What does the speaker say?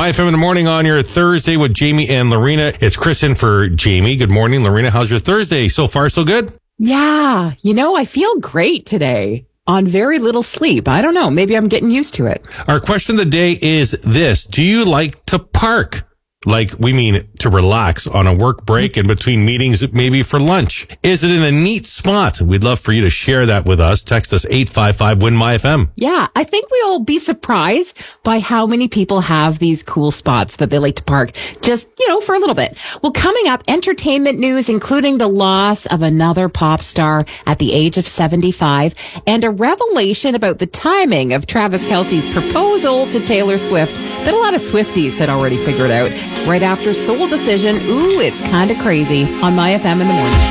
My FM in the morning on your Thursday with Jamie and Lorena. It's Chris in for Jamie. Good morning, Lorena. How's your Thursday? So far, so good? Yeah. I feel great today on very little sleep. I don't know. Maybe I'm getting used to it. Our question of the day is this. Do you like to park? Like, we mean to relax on a work break in between meetings, maybe for lunch. Is it in a neat spot? We'd love for you to share that with us. Text us 855-WIN-MY-FM. Yeah, I think we'll be surprised by how many people have these cool spots that they like to park just, for a little bit. Well, coming up, entertainment news, including the loss of another pop star at the age of 75 and a revelation about the timing of Travis Kelce's proposal to Taylor Swift that a lot of Swifties had already figured out. Right after Soul Decision, ooh, it's kind of crazy on My FM in the morning.